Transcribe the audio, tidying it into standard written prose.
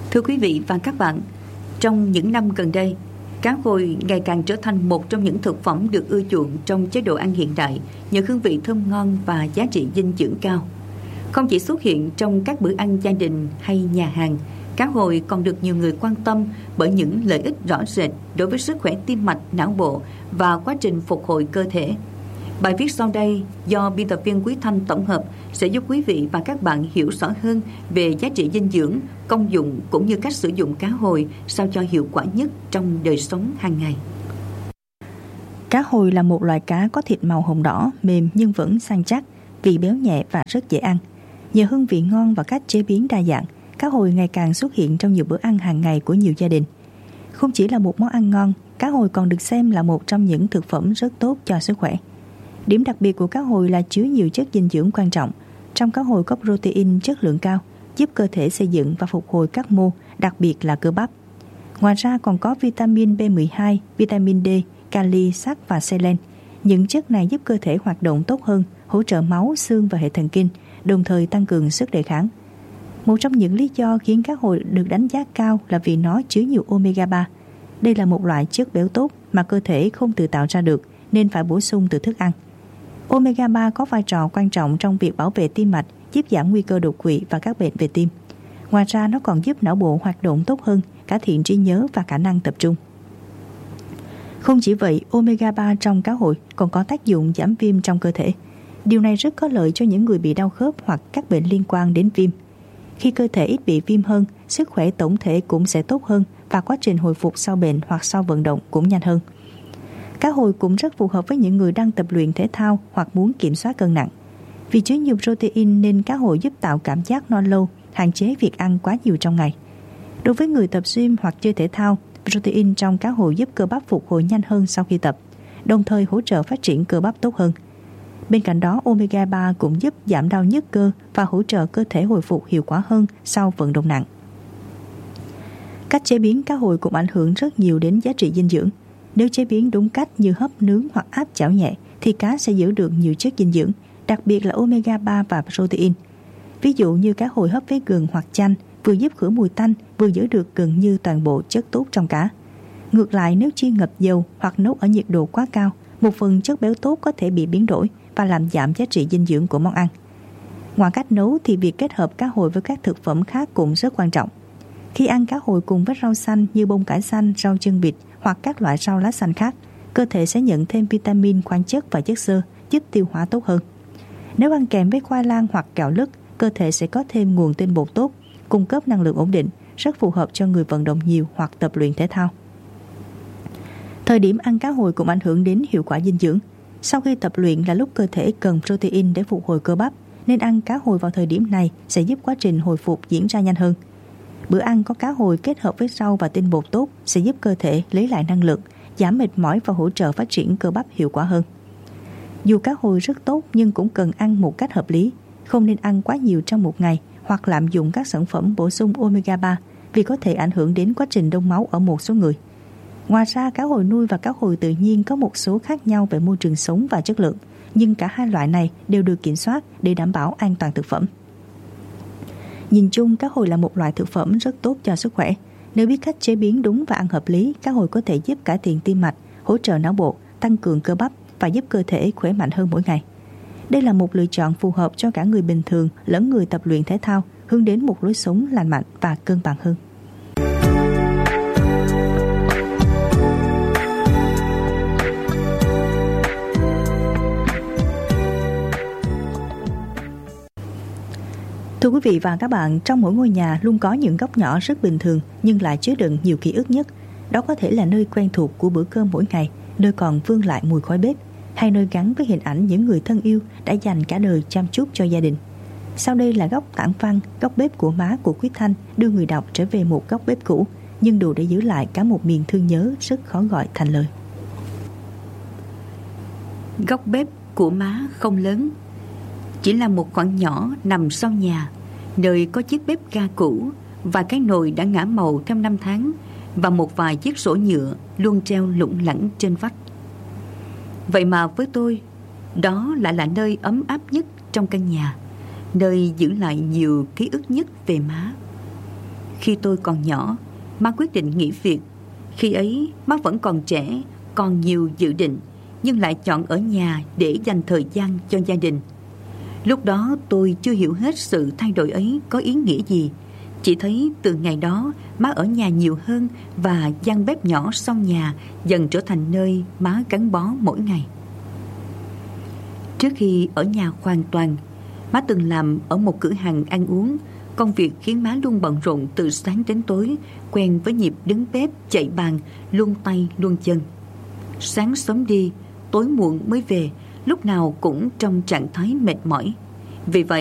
Thưa quý vị và các bạn, trong những năm gần đây, cá hồi ngày càng trở thành một trong những thực phẩm được ưa chuộng trong chế độ ăn hiện đại nhờ hương vị thơm ngon và giá trị dinh dưỡng cao. Không chỉ xuất hiện trong các bữa ăn gia đình hay nhà hàng, cá hồi còn được nhiều người quan tâm bởi những lợi ích rõ rệt đối với sức khỏe tim mạch, não bộ và quá trình phục hồi cơ thể. Bài viết sau đây do biên tập viên Quý Thanh tổng hợp sẽ giúp quý vị và các bạn hiểu rõ hơn về giá trị dinh dưỡng, công dụng cũng như cách sử dụng cá hồi sao cho hiệu quả nhất trong đời sống hàng ngày. Cá hồi là một loài cá có thịt màu hồng đỏ, mềm nhưng vẫn săn chắc, vị béo nhẹ và rất dễ ăn. Nhờ hương vị ngon và cách chế biến đa dạng, cá hồi ngày càng xuất hiện trong nhiều bữa ăn hàng ngày của nhiều gia đình. Không chỉ là một món ăn ngon, cá hồi còn được xem là một trong những thực phẩm rất tốt cho sức khỏe. Điểm đặc biệt của cá hồi là chứa nhiều chất dinh dưỡng quan trọng. Trong cá hồi có protein chất lượng cao, giúp cơ thể xây dựng và phục hồi các mô, đặc biệt là cơ bắp. Ngoài ra còn có vitamin B12, vitamin D, kali, sắt và selen. Những chất này giúp cơ thể hoạt động tốt hơn, hỗ trợ máu, xương và hệ thần kinh, đồng thời tăng cường sức đề kháng. Một trong những lý do khiến cá hồi được đánh giá cao là vì nó chứa nhiều omega 3. Đây là một loại chất béo tốt mà cơ thể không tự tạo ra được nên phải bổ sung từ thức ăn. Omega 3 có vai trò quan trọng trong việc bảo vệ tim mạch, giúp giảm nguy cơ đột quỵ và các bệnh về tim. Ngoài ra nó còn giúp não bộ hoạt động tốt hơn, cải thiện trí nhớ và khả năng tập trung. Không chỉ vậy, omega 3 trong cá hồi còn có tác dụng giảm viêm trong cơ thể. Điều này rất có lợi cho những người bị đau khớp hoặc các bệnh liên quan đến viêm. Khi cơ thể ít bị viêm hơn, sức khỏe tổng thể cũng sẽ tốt hơn và quá trình hồi phục sau bệnh hoặc sau vận động cũng nhanh hơn. Cá hồi cũng rất phù hợp với những người đang tập luyện thể thao hoặc muốn kiểm soát cân nặng. Vì chứa nhiều protein nên cá hồi giúp tạo cảm giác no lâu, hạn chế việc ăn quá nhiều trong ngày. Đối với người tập gym hoặc chơi thể thao, protein trong cá hồi giúp cơ bắp phục hồi nhanh hơn sau khi tập, đồng thời hỗ trợ phát triển cơ bắp tốt hơn. Bên cạnh đó, omega 3 cũng giúp giảm đau nhức cơ và hỗ trợ cơ thể hồi phục hiệu quả hơn sau vận động nặng. Cách chế biến cá hồi cũng ảnh hưởng rất nhiều đến giá trị dinh dưỡng. Nếu chế biến đúng cách như hấp, nướng hoặc áp chảo nhẹ thì cá sẽ giữ được nhiều chất dinh dưỡng, đặc biệt là omega 3 và protein. Ví dụ như cá hồi hấp với gừng hoặc chanh vừa giúp khử mùi tanh, vừa giữ được gần như toàn bộ chất tốt trong cá. Ngược lại, nếu chiên ngập dầu hoặc nấu ở nhiệt độ quá cao, một phần chất béo tốt có thể bị biến đổi và làm giảm giá trị dinh dưỡng của món ăn. Ngoài cách nấu thì việc kết hợp cá hồi với các thực phẩm khác cũng rất quan trọng. Khi ăn cá hồi cùng với rau xanh như bông cải xanh, rau chân vịt hoặc các loại rau lá xanh khác, cơ thể sẽ nhận thêm vitamin, khoáng chất và chất xơ, giúp tiêu hóa tốt hơn. Nếu ăn kèm với khoai lang hoặc kẹo lứt, cơ thể sẽ có thêm nguồn tinh bột tốt, cung cấp năng lượng ổn định, rất phù hợp cho người vận động nhiều hoặc tập luyện thể thao. Thời điểm ăn cá hồi cũng ảnh hưởng đến hiệu quả dinh dưỡng. Sau khi tập luyện là lúc cơ thể cần protein để phục hồi cơ bắp, nên ăn cá hồi vào thời điểm này sẽ giúp quá trình hồi phục diễn ra nhanh hơn. Bữa ăn có cá hồi kết hợp với rau và tinh bột tốt sẽ giúp cơ thể lấy lại năng lượng, giảm mệt mỏi và hỗ trợ phát triển cơ bắp hiệu quả hơn. Dù cá hồi rất tốt nhưng cũng cần ăn một cách hợp lý, không nên ăn quá nhiều trong một ngày hoặc lạm dụng các sản phẩm bổ sung omega 3 vì có thể ảnh hưởng đến quá trình đông máu ở một số người. Ngoài ra, cá hồi nuôi và cá hồi tự nhiên có một số khác nhau về môi trường sống và chất lượng, nhưng cả hai loại này đều được kiểm soát để đảm bảo an toàn thực phẩm. Nhìn chung, cá hồi là một loại thực phẩm rất tốt cho sức khỏe. Nếu biết cách chế biến đúng và ăn hợp lý, cá hồi có thể giúp cải thiện tim mạch, hỗ trợ não bộ, tăng cường cơ bắp và giúp cơ thể khỏe mạnh hơn mỗi ngày. Đây là một lựa chọn phù hợp cho cả người bình thường lẫn người tập luyện thể thao, hướng đến một lối sống lành mạnh và cân bằng hơn. Thưa quý vị và các bạn, trong mỗi ngôi nhà luôn có những góc nhỏ rất bình thường nhưng lại chứa đựng nhiều ký ức nhất. Đó có thể là nơi quen thuộc của bữa cơm mỗi ngày, nơi còn vương lại mùi khói bếp, hay nơi gắn với hình ảnh những người thân yêu đã dành cả đời chăm chút cho gia đình. Sau đây là góc tản văn, góc bếp của má của Quý Thanh đưa người đọc trở về một góc bếp cũ, nhưng đủ để giữ lại cả một miền thương nhớ rất khó gọi thành lời. Góc bếp của má không lớn, chỉ là một khoảng nhỏ nằm sau nhà, nơi có chiếc bếp ga cũ và cái nồi đã ngả màu theo năm tháng và một vài chiếc sổ nhựa luôn treo lủng lẳng trên vách. Vậy mà với tôi, đó lại là nơi ấm áp nhất trong căn nhà, nơi giữ lại nhiều ký ức nhất về má. Khi tôi còn nhỏ, má quyết định nghỉ việc. Khi ấy, má vẫn còn trẻ, còn nhiều dự định, nhưng lại chọn ở nhà để dành thời gian cho gia đình. Lúc đó tôi chưa hiểu hết sự thay đổi ấy có ý nghĩa gì. Chỉ thấy từ ngày đó má ở nhà nhiều hơn và gian bếp nhỏ sau nhà dần trở thành nơi má gắn bó mỗi ngày. Trước khi ở nhà hoàn toàn, má từng làm ở một cửa hàng ăn uống. Công việc khiến má luôn bận rộn từ sáng đến tối, quen với nhịp đứng bếp, chạy bàn, luôn tay luôn chân. Sáng sớm đi, tối muộn mới về, lúc nào cũng trong trạng thái mệt mỏi. Vì vậy